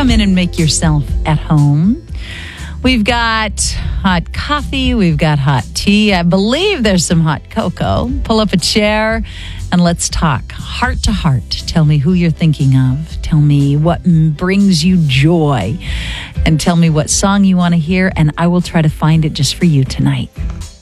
come in and make yourself at home. We've got hot coffee. We've got hot tea. I believe there's some hot cocoa. Pull up a chair and let's talk heart to heart. Tell me who you're thinking of. Tell me what brings you joy. And tell me what song you want to hear, and I will try to find it just for you tonight.